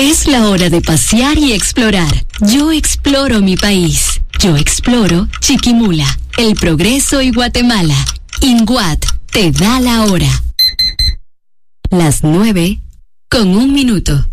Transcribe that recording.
Es la hora de pasear y explorar. Yo exploro mi país. Yo exploro Chiquimula, El Progreso y Guatemala. INGUAT te da la hora. Las 9:01.